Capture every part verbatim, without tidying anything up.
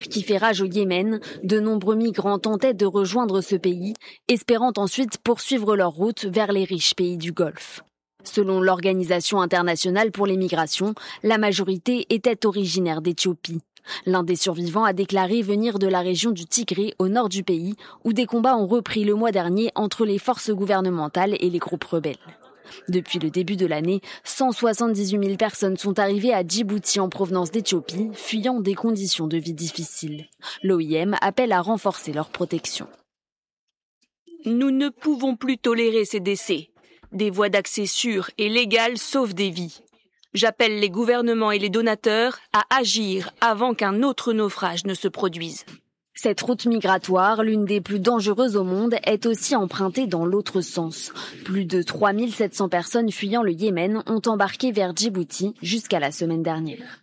qui fait rage au Yémen, de nombreux migrants tentaient de rejoindre ce pays, espérant ensuite poursuivre leur route vers les riches pays du Golfe. Selon l'Organisation internationale pour les migrations, la majorité était originaire d'Éthiopie. L'un des survivants a déclaré venir de la région du Tigré, au nord du pays, où des combats ont repris le mois dernier entre les forces gouvernementales et les groupes rebelles. Depuis le début de l'année, cent soixante-dix-huit mille personnes sont arrivées à Djibouti en provenance d'Éthiopie, fuyant des conditions de vie difficiles. L'O I M appelle à renforcer leur protection. Nous ne pouvons plus tolérer ces décès. Des voies d'accès sûres et légales sauvent des vies. J'appelle les gouvernements et les donateurs à agir avant qu'un autre naufrage ne se produise. Cette route migratoire, l'une des plus dangereuses au monde, est aussi empruntée dans l'autre sens. Plus de trois mille sept cents personnes fuyant le Yémen ont embarqué vers Djibouti jusqu'à la semaine dernière.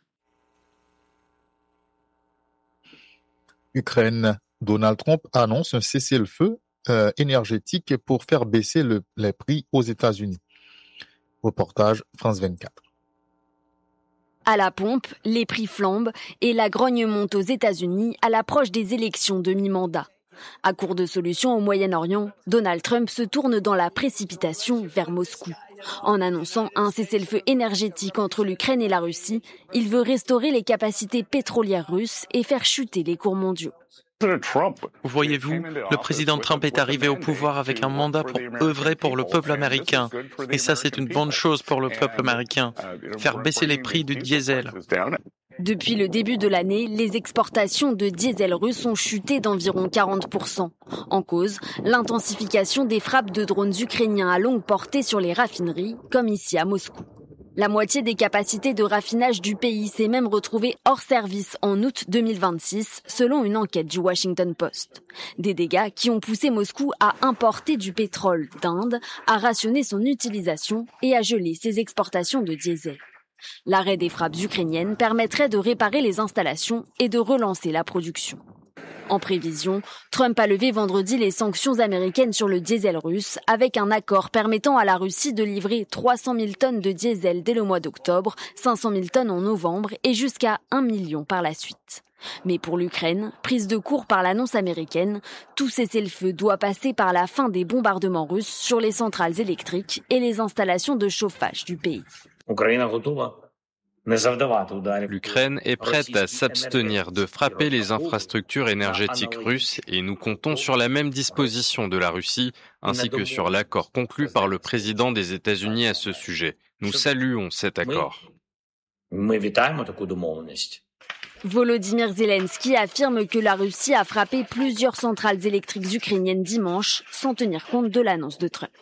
Ukraine. Donald Trump annonce un cessez-le-feu euh, énergétique pour faire baisser le, les prix aux États-Unis. Reportage France vingt-quatre. À la pompe, les prix flambent et la grogne monte aux États-Unis à l'approche des élections de mi-mandat. À court de solutions au Moyen-Orient, Donald Trump se tourne dans la précipitation vers Moscou. En annonçant un cessez-le-feu énergétique entre l'Ukraine et la Russie, il veut restaurer les capacités pétrolières russes et faire chuter les cours mondiaux. Voyez-vous, le président Trump est arrivé au pouvoir avec un mandat pour œuvrer pour le peuple américain. Et ça, c'est une bonne chose pour le peuple américain. Faire baisser les prix du diesel. Depuis le début de l'année, les exportations de diesel russe ont chuté d'environ quarante pour cent. En cause, l'intensification des frappes de drones ukrainiens à longue portée sur les raffineries, comme ici à Moscou. La moitié des capacités de raffinage du pays s'est même retrouvée hors service en août deux mille vingt-six, selon une enquête du Washington Post. Des dégâts qui ont poussé Moscou à importer du pétrole d'Inde, à rationner son utilisation et à geler ses exportations de diesel. L'arrêt des frappes ukrainiennes permettrait de réparer les installations et de relancer la production. En prévision, Trump a levé vendredi les sanctions américaines sur le diesel russe avec un accord permettant à la Russie de livrer trois cent mille tonnes de diesel dès le mois d'octobre, cinq cent mille tonnes en novembre et jusqu'à un million par la suite. Mais pour l'Ukraine, prise de court par l'annonce américaine, tout cessez-le-feu doit passer par la fin des bombardements russes sur les centrales électriques et les installations de chauffage du pays. L'Ukraine est prête à s'abstenir de frapper les infrastructures énergétiques russes et nous comptons sur la même disposition de la Russie ainsi que sur l'accord conclu par le président des États-Unis à ce sujet. Nous saluons cet accord. Volodymyr Zelensky affirme que la Russie a frappé plusieurs centrales électriques ukrainiennes dimanche sans tenir compte de l'annonce de Trump.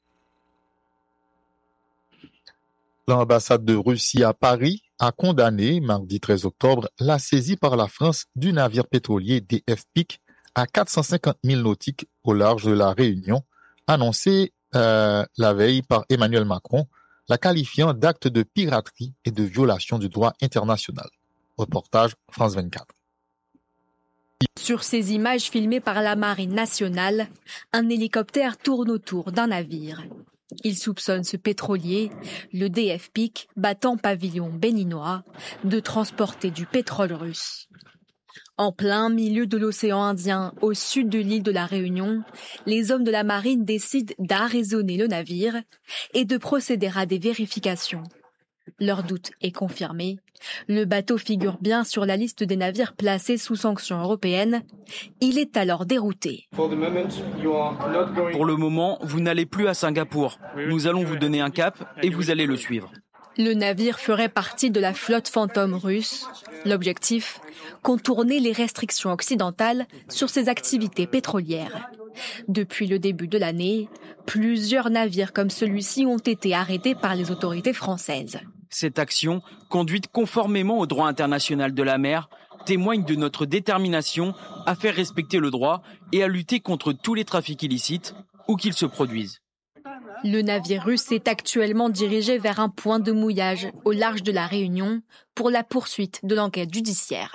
L'ambassade de Russie à Paris a condamné, mardi treize octobre, la saisie par la France du navire pétrolier D F Pic à quatre cent cinquante milles nautiques au large de la Réunion, annoncé euh, la veille par Emmanuel Macron, la qualifiant d'acte de piraterie et de violation du droit international. Reportage France vingt-quatre. Sur ces images filmées par la Marine nationale, un hélicoptère tourne autour d'un navire. Il soupçonne ce pétrolier, le D F Pic, battant pavillon béninois, de transporter du pétrole russe. En plein milieu de l'océan Indien, au sud de l'île de la Réunion, les hommes de la marine décident d'arraisonner le navire et de procéder à des vérifications. Leur doute est confirmé. Le bateau figure bien sur la liste des navires placés sous sanctions européennes. Il est alors dérouté. Pour le moment, vous n'allez plus à Singapour. Nous allons vous donner un cap et vous allez le suivre. Le navire ferait partie de la flotte fantôme russe. L'objectif, contourner les restrictions occidentales sur ses activités pétrolières. Depuis le début de l'année, plusieurs navires comme celui-ci ont été arrêtés par les autorités françaises. Cette action, conduite conformément au droit international de la mer, témoigne de notre détermination à faire respecter le droit et à lutter contre tous les trafics illicites, où qu'ils se produisent. Le navire russe est actuellement dirigé vers un point de mouillage au large de la Réunion pour la poursuite de l'enquête judiciaire.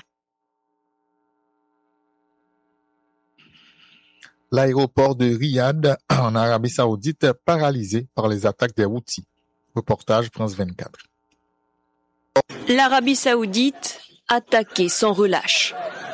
L'aéroport de Riyad, en Arabie Saoudite, paralysé par les attaques des Houthis. Reportage France vingt-quatre. L'Arabie Saoudite attaquée sans relâche.